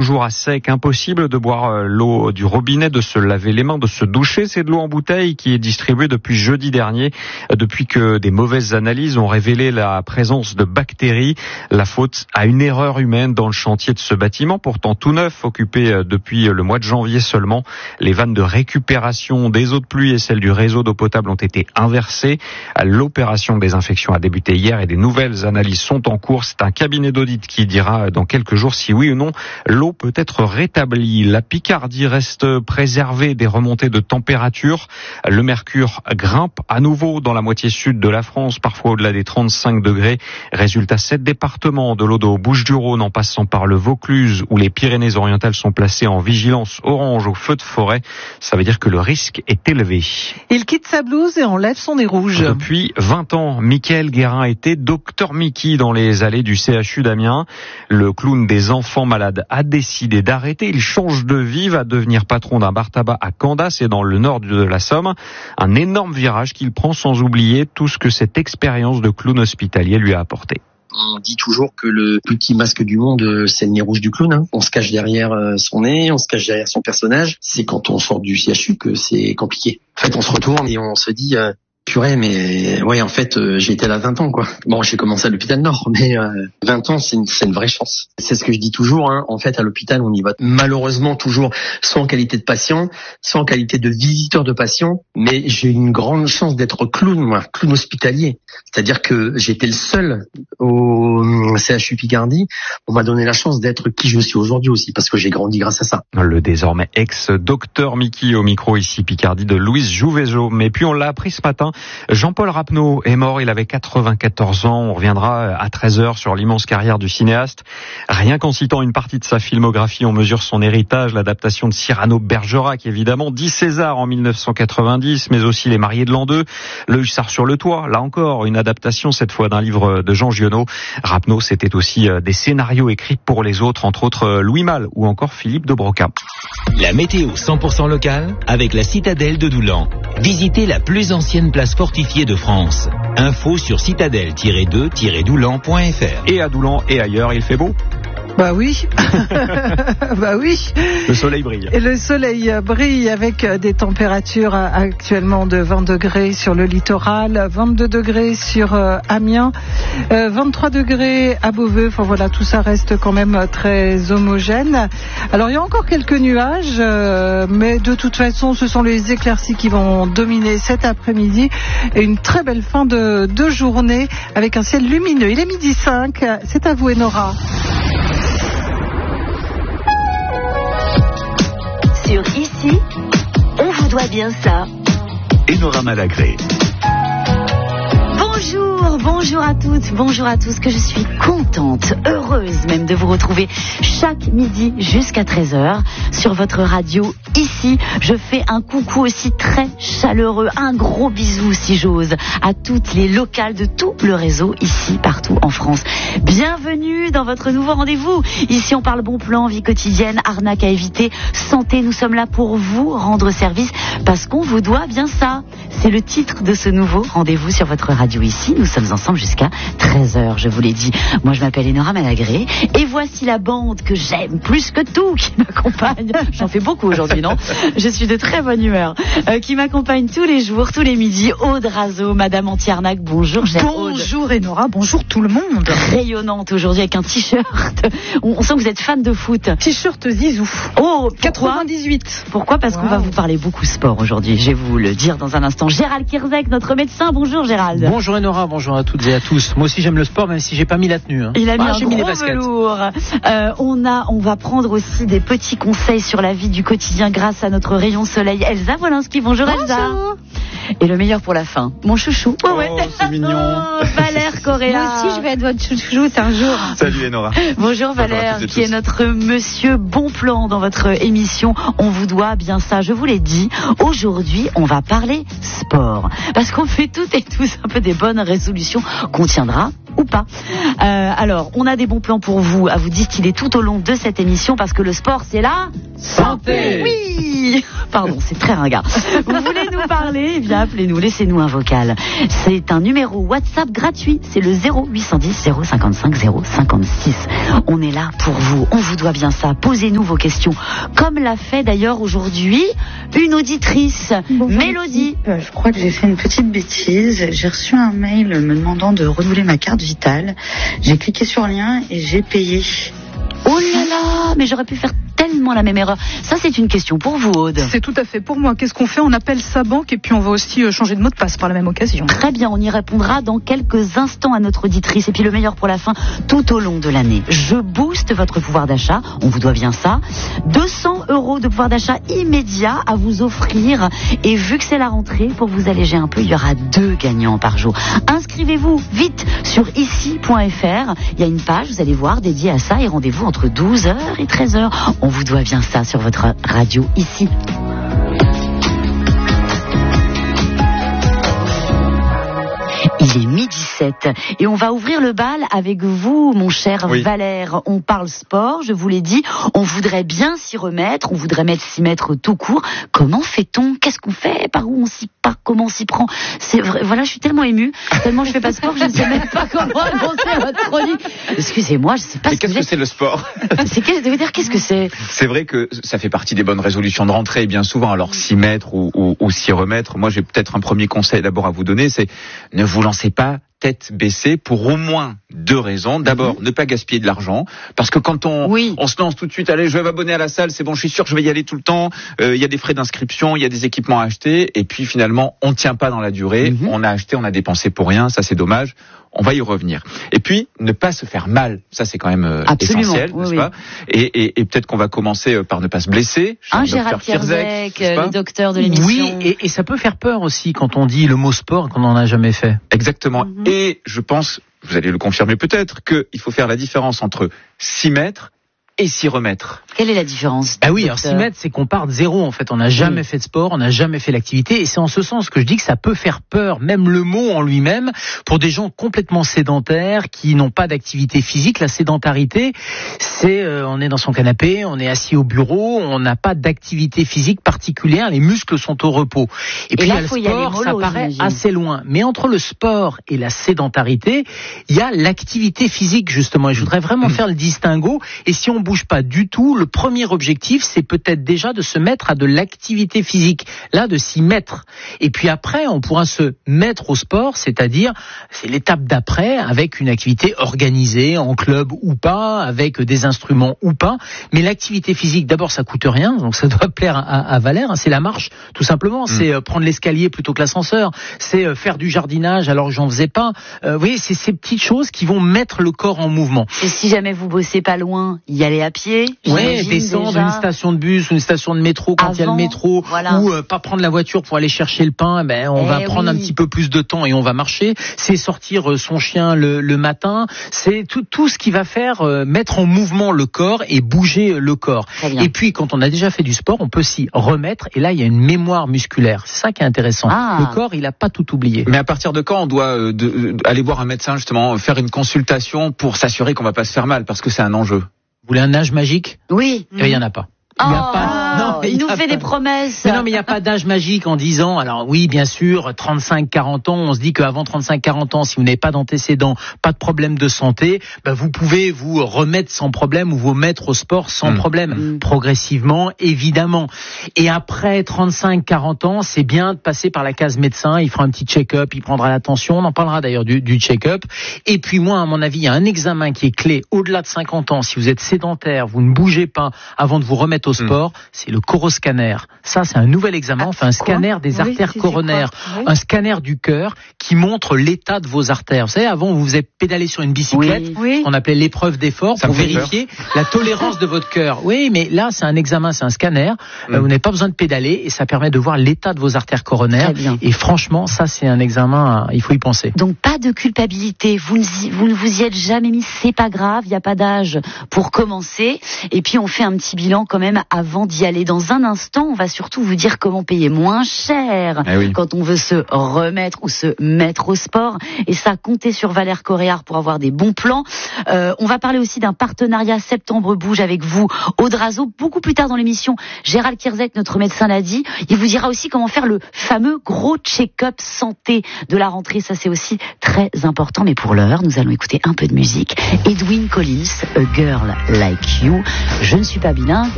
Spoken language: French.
toujours à sec, impossible de boire l'eau du robinet, de se laver les mains, de se doucher. C'est de l'eau en bouteille qui est distribuée depuis jeudi dernier, depuis que des mauvaises analyses ont révélé la présence de bactéries. La faute à une erreur humaine dans le chantier de ce bâtiment, pourtant tout neuf, occupé depuis le mois de janvier seulement. Les vannes de récupération des eaux de pluie et celles du réseau d'eau potable ont été inversées. L'opération de désinfection a débuté hier et des nouvelles analyses sont en cours. C'est un cabinet d'audit qui dira dans quelques jours si oui ou non l'eau peut être rétablie. La Picardie reste préservée des remontées de température. Le mercure grimpe à nouveau dans la moitié sud de la France, parfois au-delà des 35 degrés. Résultat, 7 départements de l'Aude aux Bouches-du-Rhône en passant par le Vaucluse où les Pyrénées-Orientales sont placées en vigilance orange au feu de forêt. Ça veut dire que le risque est élevé. Il quitte sa blouse et enlève son nez rouge. Depuis 20 ans, Mickaël Guérin était Dr Mickey dans les allées du CHU d'Amiens. Le clown des enfants malades a décidé d'arrêter. Il change de vie, va devenir patron d'un bar tabac à Candas et dans le nord de la Somme. Un énorme virage qu'il prend sans oublier tout ce que cette expérience de clown hospitalier lui a apporté. On dit toujours que le plus petit masque du monde, c'est le nez rouge du clown. On se cache derrière son nez, on se cache derrière son personnage. C'est quand on sort du CHU que c'est compliqué. En fait, on se retourne et on se dit... purée, mais ouais, en fait, j'ai été là 20 ans, quoi. Bon, j'ai commencé à l'hôpital Nord, mais 20 ans, c'est une vraie chance. C'est ce que je dis toujours, hein. En fait, à l'hôpital, on y va malheureusement toujours soit en qualité de patient, soit en qualité de visiteur de patient, mais j'ai une grande chance d'être clown, moi, clown hospitalier. C'est-à-dire que j'étais le seul au CHU Picardie. On m'a donné la chance d'être qui je suis aujourd'hui aussi, parce que j'ai grandi grâce à ça. Le désormais ex-docteur Mickey au micro ici Picardie de Louise Jouvezo. Mais puis on l'a appris ce matin, Jean-Paul Rapneau est mort, il avait 94 ans. On reviendra à 13h sur l'immense carrière du cinéaste. Rien qu'en citant une partie de sa filmographie, on mesure son héritage, l'adaptation de Cyrano de Bergerac, évidemment, 10 Césars en 1990, mais aussi Les Mariés de l'an 2, Le Hussard sur le toit, là encore, une adaptation cette fois d'un livre de Jean Giono. Rapneau, c'était aussi des scénarios écrits pour les autres, entre autres Louis Malle ou encore Philippe de Broca. La météo 100% locale avec la citadelle de Doulan. Visitez la plus ancienne place fortifiée de France. Info sur citadelle-2-doulan.fr. Et à Doulan et ailleurs, il fait beau? Bah oui, bah oui. Le soleil brille. Et le soleil brille avec des températures actuellement de 20 degrés sur le littoral, 22 degrés sur Amiens, 23 degrés à Beauvais. Enfin voilà, tout ça reste quand même très homogène. Alors il y a encore quelques nuages, mais de toute façon, ce sont les éclaircies qui vont dominer cet après-midi et une très belle fin de journée avec un ciel lumineux. Il est 12h05. C'est à vous, Enora. Sur Ici, on vous doit bien ça. Enora Malagré. Bonjour à toutes, bonjour à tous, que je suis contente, heureuse même de vous retrouver chaque midi jusqu'à 13h sur votre radio Ici. Je fais un coucou aussi très chaleureux, un gros bisou si j'ose, à toutes les locales de tout le réseau ici, partout en France. Bienvenue dans votre nouveau rendez-vous. Ici on parle bon plan, vie quotidienne, arnaque à éviter, santé. Nous sommes là pour vous rendre service parce qu'on vous doit bien ça. C'est le titre de ce nouveau rendez-vous sur votre radio Ici. Nous sommes ensemble jusqu'à 13h, je vous l'ai dit. Moi je m'appelle Enora Malagré et voici la bande que j'aime plus que tout qui m'accompagne. J'en fais beaucoup aujourd'hui, non? Je suis de très bonne humeur. Qui m'accompagne tous les jours, tous les midis. Aude Razo, Madame Anti-Arnaque, bonjour chère Aude. Bonjour Enora, bonjour tout le monde. Rayonnante aujourd'hui avec un t-shirt. On sent que vous êtes fan de foot. T-shirt Zizou. Oh, 98. Pourquoi? Parce qu'on va vous parler beaucoup sport aujourd'hui. Je vais vous le dire dans un instant. Gérald Kirzek, notre médecin. Bonjour Gérald. Bonjour Enora, bonjour à toutes et à tous. Moi aussi j'aime le sport, même si j'ai pas mis la tenue. Hein. Il a mis un j'ai gros mis les baskets. velours. On va prendre aussi des petits conseils sur la vie du quotidien grâce à notre rayon soleil Elsa Wolinski. Bonjour Elsa. Bonjour. Et le meilleur pour la fin, mon chouchou. Oh, c'est mignon. Valère Correa. Moi aussi je vais être votre chouchoute un jour. Salut Enora. Bonjour Valère, qui est notre monsieur bon plan dans votre émission. On vous doit bien ça, je vous l'ai dit. Aujourd'hui, on va parler sport. Parce qu'on fait toutes et tous un peu des bonnes résolutions qu'on tiendra ou pas. Alors, on a des bons plans pour vous, à vous distiller tout au long de cette émission, parce que le sport, c'est la santé. Oui. Pardon, c'est très ringard. Vous voulez nous parler? Eh bien, appelez-nous, laissez-nous un vocal. C'est un numéro WhatsApp gratuit, c'est le 0810 055 056. On est là pour vous, on vous doit bien ça. Posez-nous vos questions, comme l'a fait d'ailleurs aujourd'hui une auditrice, Mélodie. Je crois que j'ai fait une petite bêtise. J'ai reçu un mail me demandant de renouveler ma carte vitale. J'ai cliqué sur le lien et j'ai payé. Oh là là, mais j'aurais pu faire tellement la même erreur. Ça, c'est une question pour vous, Aude. C'est tout à fait pour moi. Qu'est-ce qu'on fait? On appelle sa banque et puis on va aussi changer de mot de passe par la même occasion. Très bien, on y répondra dans quelques instants à notre auditrice. Et puis le meilleur pour la fin, tout au long de l'année. Je booste votre pouvoir d'achat, on vous doit bien ça. 200 € de pouvoir d'achat immédiat à vous offrir. Et vu que c'est la rentrée, pour vous alléger un peu, il y aura 2 gagnants par jour. Inscrivez-vous vite sur ici.fr. Il y a une page, vous allez voir, dédiée à ça. Et rendez-vous entre 12h et 13h. On vous doit bien ça sur votre radio ici. Il est 12h07 et on va ouvrir le bal avec vous, mon cher Valère. On parle sport, je vous l'ai dit, on voudrait bien s'y remettre, on voudrait s'y mettre tout court. Comment fait-on? Qu'est-ce qu'on fait? Par où on s'y part? Comment on s'y prend? C'est vrai, voilà, je suis tellement émue, tellement je fais pas de sport que je ne sais même pas comment annoncer votre chronique. Excusez-moi, je sais pas. Mais qu'est-ce que c'est le sport? Qu'est-ce que c'est? C'est vrai que ça fait partie des bonnes résolutions de rentrée, bien souvent. Alors s'y mettre ou s'y remettre, moi j'ai peut-être un premier conseil d'abord à vous donner, c'est ne vous lancez pas tête baissée pour au moins 2 raisons. D'abord, ne pas gaspiller de l'argent, parce que quand on se lance tout de suite, allez, je vais m'abonner à la salle, c'est bon, je suis sûr que je vais y aller tout le temps. Il y a des frais d'inscription, il y a des équipements à acheter, et puis finalement, on tient pas dans la durée. On a acheté, on a dépensé pour rien, ça c'est dommage. On va y revenir. Et puis, ne pas se faire mal, ça c'est quand même essentiel, n'est-ce pas? Et peut-être qu'on va commencer par ne pas se blesser. Gérard Kierzek, le docteur de l'émission. Oui, et ça peut faire peur aussi quand on dit le mot sport et qu'on n'en a jamais fait. Exactement. Et je pense, vous allez le confirmer peut-être, qu'il faut faire la différence entre s'y mettre et s'y remettre. Quelle est la différence? Ah oui, alors s'y mettre, c'est qu'on part de zéro en fait. On n'a jamais fait de sport, on n'a jamais fait l'activité, et c'est en ce sens que je dis que ça peut faire peur, même le mot en lui-même, pour des gens complètement sédentaires qui n'ont pas d'activité physique. La sédentarité, c'est on est dans son canapé, on est assis au bureau, on n'a pas d'activité physique particulière, les muscles sont au repos. Et puis là, le sport, ça paraît assez loin. Mais entre le sport et la sédentarité, il y a l'activité physique justement. Et je voudrais vraiment faire le distinguo. Et si on bouge pas du tout, le premier objectif, c'est peut-être déjà de se mettre à de l'activité physique, là, de s'y mettre. Et puis après, on pourra se mettre au sport, c'est-à-dire, c'est l'étape d'après, avec une activité organisée, en club ou pas, avec des instruments ou pas. Mais l'activité physique, d'abord, ça coûte rien, donc ça doit plaire à Valère. C'est la marche, tout simplement. C'est prendre l'escalier plutôt que l'ascenseur. C'est faire du jardinage alors que j'en faisais pas. Vous voyez, c'est ces petites choses qui vont mettre le corps en mouvement. Et si jamais vous bossez pas loin, y aller à pied? Ouais, descendre une station de bus ou une station de métro quand il y a le métro, ou pas prendre la voiture pour aller chercher le pain, on va prendre un petit peu plus de temps et on va marcher. C'est sortir son chien le matin, c'est tout ce qui va faire mettre en mouvement le corps et bouger le corps. Et puis quand on a déjà fait du sport, on peut s'y remettre, et là il y a une mémoire musculaire. C'est ça qui est intéressant. Le corps, il a pas tout oublié. Mais à partir de quand on doit aller voir un médecin, justement, faire une consultation pour s'assurer qu'on va pas se faire mal, parce que c'est un enjeu? Vous voulez un âge magique? Oui. Il n'y en a pas. Il nous fait des promesses. Mais non, mais il n'y a pas d'âge magique en disant, alors oui, bien sûr, 35-40 ans, on se dit qu'avant 35-40 ans, si vous n'avez pas d'antécédents, pas de problème de santé, vous pouvez vous remettre sans problème ou vous mettre au sport sans problème. Progressivement, évidemment. Et après 35-40 ans, c'est bien de passer par la case médecin, il fera un petit check-up, il prendra l'attention, on en parlera d'ailleurs du check-up. Et puis moi, à mon avis, il y a un examen qui est clé au-delà de 50 ans. Si vous êtes sédentaire, vous ne bougez pas avant de vous remettre au sport, c'est le coroscanner. Ça, c'est un nouvel examen, enfin un scanner des artères coronaires, un scanner du cœur qui montre l'état de vos artères. Vous savez, avant, vous avez pédalé sur une bicyclette, qu'on appelait l'épreuve d'effort, pour vérifier la tolérance de votre cœur. Oui, mais là, c'est un examen, c'est un scanner. Vous n'avez pas besoin de pédaler et ça permet de voir l'état de vos artères coronaires. Et franchement, ça, c'est un examen, il faut y penser. Donc, pas de culpabilité. Vous ne vous y êtes jamais mis, c'est pas grave, il n'y a pas d'âge pour commencer. Et puis, on fait un petit bilan quand même gym avant d'y aller. Dans un instant, on va surtout vous dire comment payer moins cher quand on veut se remettre ou se mettre au sport. Et ça, comptez sur Valère Coréard pour avoir des bons plans. On va parler aussi d'un partenariat Septembre Bouge avec vous, Audrazo. Beaucoup plus tard dans l'émission, Gérald Kierzek, notre médecin, l'a dit. Il vous dira aussi comment faire le fameux gros check-up santé de la rentrée. Ça, c'est aussi très important. Mais pour l'heure, nous allons écouter un peu de musique. Edwyn Collins, A Girl Like You. Je ne suis pas bilingue,